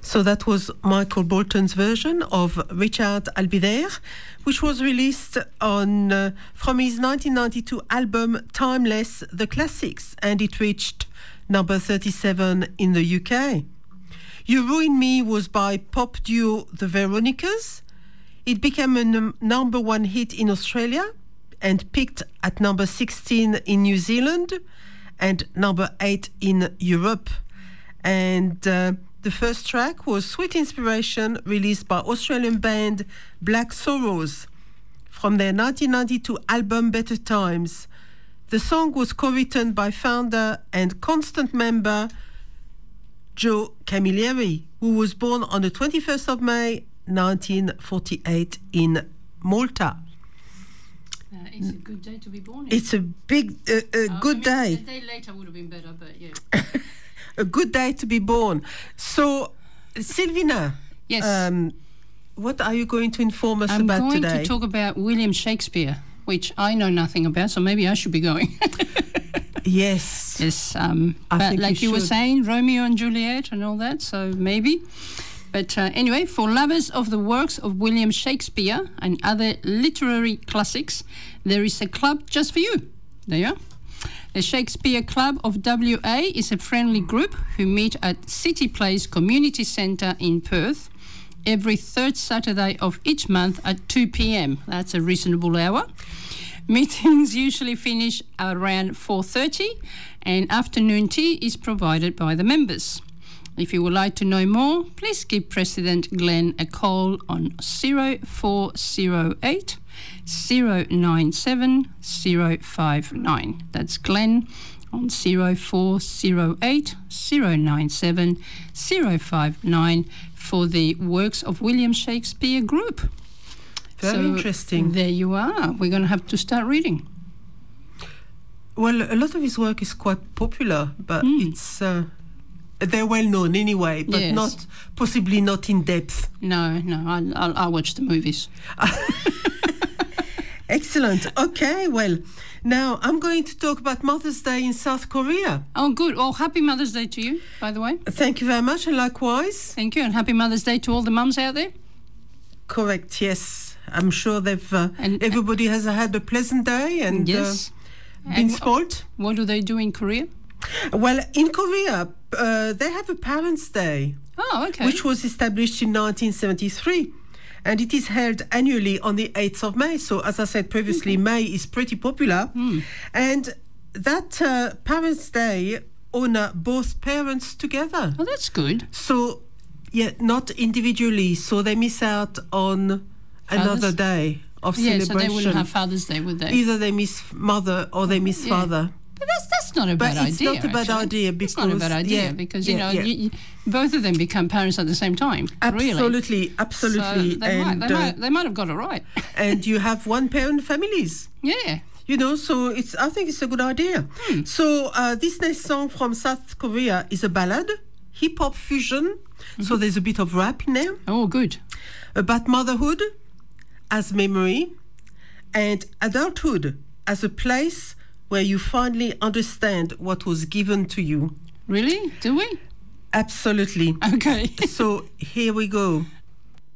So that was Michael Bolton's version of Richard I'll Be There, which was released on from his 1992 album Timeless, The Classics, and it reached number 37 in the UK. You Ruin Me was by pop duo The Veronicas. It became a number one hit in Australia and peaked at number 16 in New Zealand and number 8 in Europe. And the first track was Sweet Inspiration, released by Australian band Black Sorrows from their 1992 album Better Times. The song was co-written by founder and constant member Joe Camilleri, who was born on the 21st of May 1948 in Malta. It's a good day to be born. It's a big, good day. A day later would have been better, but yeah. A good day to be born. So, Sylvina, yes. What are you going to inform us about today? I'm going to talk about William Shakespeare, which I know nothing about, so maybe I should be going. Yes. Yes. I but think like you were saying, Romeo and Juliet and all that, so maybe. But anyway, for lovers of the works of William Shakespeare and other literary classics, there is a club just for you. There you are. The Shakespeare Club of WA is a friendly group who meet at City Place Community Centre in Perth every third Saturday of each month at 2 p.m. That's a reasonable hour. Meetings usually finish around 4:30 and afternoon tea is provided by the members. If you would like to know more, please give President Glenn a call on 0408 097 059. That's Glenn on 0408 097 059 for the Works of William Shakespeare group. Very interesting. There you are. We're going to have to start reading. Well, a lot of his work is quite popular, but it's they're well known anyway, but Yes. possibly not in depth. No, I'll watch the movies. Excellent. Okay, well, now I'm going to talk about Mother's Day in South Korea. Oh, good. Oh, happy Mother's Day to you, by the way. Thank you very much, and likewise. Thank you, and happy Mother's Day to all the mums out there. Correct, yes. I'm sure everybody has had a pleasant day and Yes. been spoiled. What do they do in Korea? Well, in Korea, they have a Parents' Day, Oh, okay. which was established in 1973. And it is held annually on the 8th of May. So, as I said previously, May is pretty popular. And that Parents' Day honor both parents together. Oh, that's good. So, yeah, not individually. So they miss out on another day of celebration. So they wouldn't have Father's Day, would they? Either they miss mother or they miss father. But that's not a bad But it's idea. not a bad actually. idea because... It's not a bad idea because, you know, yeah. both of them become parents at the same time. Absolutely, Really. absolutely. So they might have got it right. And you have one-parent families. Yeah. You know, so I think it's a good idea. So this next song from South Korea is a ballad, hip-hop fusion. So there's a bit of rap in there. Oh, good. About motherhood as memory and adulthood as a place where you finally understand what was given to you. Really? Do we? Absolutely. Okay. So here we go.